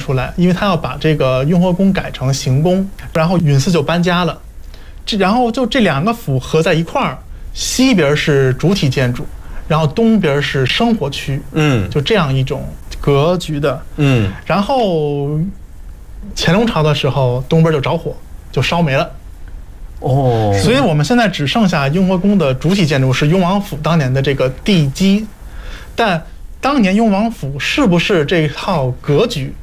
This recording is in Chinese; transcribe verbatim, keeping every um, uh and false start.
出来，因为他要把这个雍和宫改成行宫，然后允祀就搬家了。这然后就这两个府合在一块儿，西边是主体建筑，然后东边是生活区， 嗯， 就这样一种格局的。 嗯， 然后乾隆朝的时候，东边就着火，就烧没了。 哦， 所以我们现在只剩下雍和宫的主体建筑是雍王府当年的这个地基，但当年雍王府是不是这套格局